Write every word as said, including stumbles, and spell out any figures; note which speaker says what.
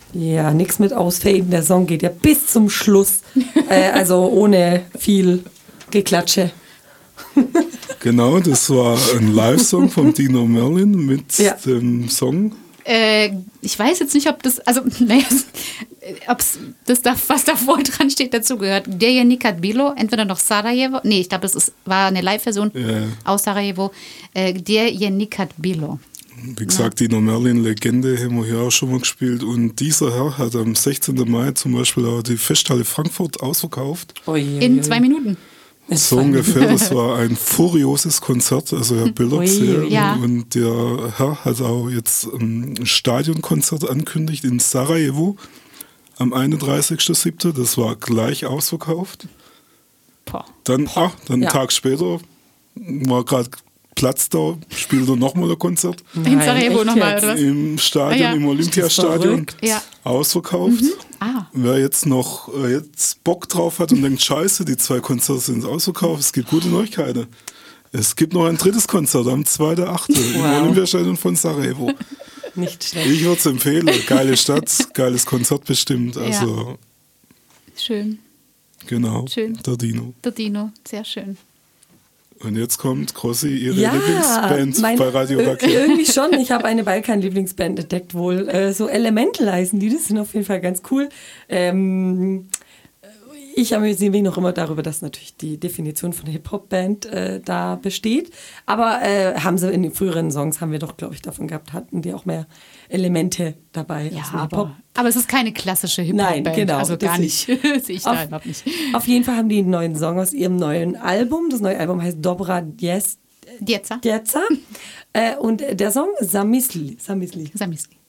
Speaker 1: Ja, nichts mit Ausfaden. Der Song geht ja bis zum Schluss. äh, also ohne viel Geklatsche.
Speaker 2: Genau, das war ein Live-Song von Dino Merlin mit ja. dem Song.
Speaker 3: Äh, ich weiß jetzt nicht, ob das, also, naja, ob das, da, was davor dran steht, dazugehört. Der je nikad bilo, entweder noch Sarajevo, nee, ich glaube, das ist, war eine Live-Version ja. aus Sarajevo. Äh, Der je nikad bilo.
Speaker 2: Wie gesagt, ja. Dino Merlin, Legende, haben wir hier auch schon mal gespielt. Und dieser Herr hat am sechzehnten Mai zum Beispiel auch die Festhalle Frankfurt ausverkauft.
Speaker 3: Oh je, in zwei Minuten.
Speaker 2: So ungefähr, das war ein furioses Konzert, also Herr Biller sehr. Ja. Und der Herr hat auch jetzt ein Stadionkonzert ankündigt in Sarajevo am einunddreißigsten siebten Das war gleich ausverkauft. Boah. Dann, Boah. Ah, dann ja. einen Tag später war gerade Platz da, spielt er nochmal ein Konzert.
Speaker 3: Nein, in Sarajevo nochmal, oder was?
Speaker 2: Im Stadion, ah, ja. im Olympiastadion. Ja. Ausverkauft. Mhm.
Speaker 3: Ah.
Speaker 2: Wer jetzt noch äh, jetzt Bock drauf hat und denkt, scheiße, die zwei Konzerte sind ausverkauft, es gibt gute Neuigkeiten. Es gibt noch ein drittes Konzert am zweiten achten Wow. im Olympiastadion von Sarajevo.
Speaker 1: Nicht schlecht.
Speaker 2: Ich würde es empfehlen. Geile Stadt, geiles Konzert bestimmt. Also,
Speaker 3: ja. Schön.
Speaker 2: Genau,
Speaker 3: schön.
Speaker 2: Der Dino.
Speaker 3: Der Dino, sehr schön.
Speaker 2: Und jetzt kommt Crossi, ihre
Speaker 1: ja,
Speaker 2: Lieblingsband
Speaker 1: mein,
Speaker 2: bei Radio Raket.
Speaker 1: Irgendwie schon. Ich habe eine Balkan-Lieblingsband entdeckt wohl. Äh, so Elemental heißen die, das sind auf jeden Fall ganz cool. Ähm, ich amüsiere mich noch immer darüber, dass natürlich die Definition von Hip-Hop-Band äh, da besteht. Aber äh, haben sie in den früheren Songs, haben wir doch, glaube ich, davon gehabt, hatten die auch mehr Elemente dabei.
Speaker 3: Ja, aber, aber es ist keine klassische Hip-Hop-Band.
Speaker 1: Nein, genau.
Speaker 3: Also gar nicht. Sehe ich da überhaupt nicht.
Speaker 1: Auf jeden Fall haben die einen neuen Song aus ihrem neuen Album. Das neue Album heißt Dobra Djeca. äh, und der Song Zamisli. Zamisli.
Speaker 3: Zamisli.